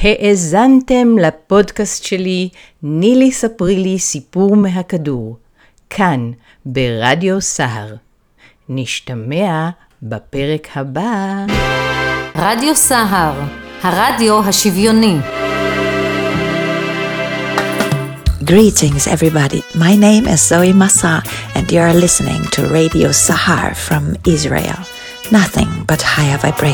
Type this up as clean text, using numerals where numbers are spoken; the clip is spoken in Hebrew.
האזנתם לפודקאסט שלי, נילי ספרי לי סיפור מהכדור, כאן ברדיו סהר. נשתמע בפרק הבא. רדיו סהר, הרדיו השוויוני. Greetings everybody, my name is Zoe Massa and you are listening to Radio Sahar from Israel. Nothing but higher vibrations.